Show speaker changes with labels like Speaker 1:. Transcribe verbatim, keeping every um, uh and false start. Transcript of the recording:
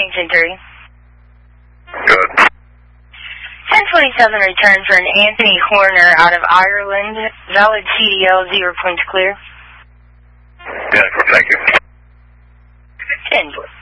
Speaker 1: ten three.
Speaker 2: Good.
Speaker 1: ten twenty-seven return for an Anthony Horner out of Ireland. Valid C D L, zero points clear.
Speaker 2: Yeah, thank you.
Speaker 1: ten four.